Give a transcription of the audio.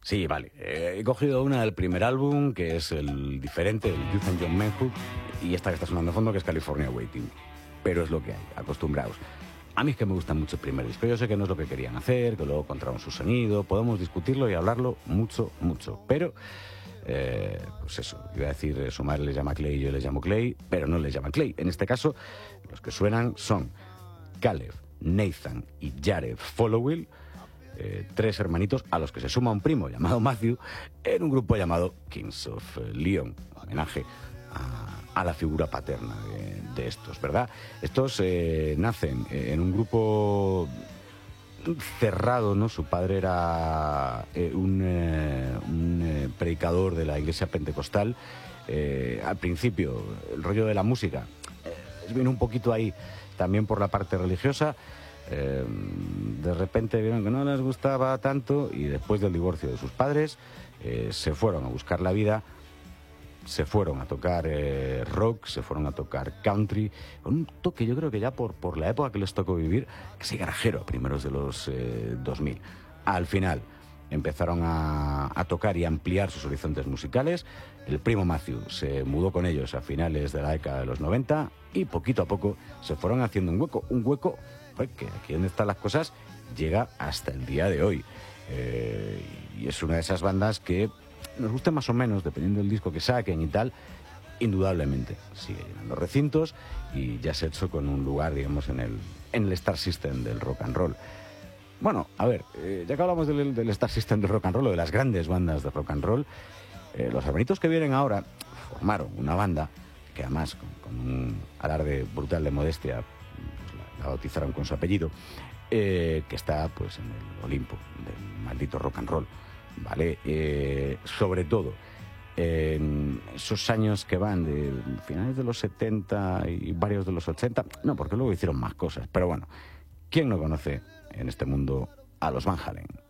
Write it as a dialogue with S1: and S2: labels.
S1: Sí, vale. He cogido una del primer álbum, que es el diferente, el Youth and Young Manhood, y esta que está sonando de fondo, que es California Waiting. Pero es lo que hay, acostumbraos. A mí es que me gusta mucho el primer disco. Yo sé que no es lo que querían hacer, que luego encontraron su sonido, podemos discutirlo y hablarlo mucho, mucho. Pero, pues eso, iba a decir, su madre les llama Clay, yo les llamo Clay, pero no les llaman Clay. En este caso, los que suenan son Caleb, Nathan y Jared Followill, tres hermanitos a los que se suma un primo llamado Matthew en un grupo llamado Kings of Leon, homenaje a la figura paterna de estos, ¿verdad? Estos nacen en un grupo cerrado, ¿no? Su padre era un predicador de la iglesia pentecostal. Al principio, el rollo de la música viene un poquito ahí también por la parte religiosa. De repente vieron que no les gustaba tanto y después del divorcio de sus padres se fueron a buscar la vida, se fueron a tocar rock, se fueron a tocar country, con un toque, yo creo que ya por la época que les tocó vivir, que sí, garajero, a primeros de los 2000. Al final empezaron a tocar y a ampliar sus horizontes musicales. El primo Matthew se mudó con ellos a finales de la década de los 90 y poquito a poco se fueron haciendo un hueco pues, que aquí donde están las cosas llega hasta el día de hoy. Y es una de esas bandas que nos guste más o menos, dependiendo del disco que saquen y tal, indudablemente sigue llenando recintos y ya se ha hecho con un lugar, digamos, en el Star System del rock and roll. Bueno, a ver, ya que hablamos del Star System del rock and roll o de las grandes bandas de rock and roll, los hermanitos que vienen ahora formaron una banda que además con un alarde brutal de modestia pues la bautizaron con su apellido, que está pues en el Olimpo del maldito rock and roll, ¿vale? Sobre todo en esos años que van de finales de los 70 y varios de los 80, no, porque luego hicieron más cosas, pero bueno, ¿quién no conoce en este mundo a los Van Halen?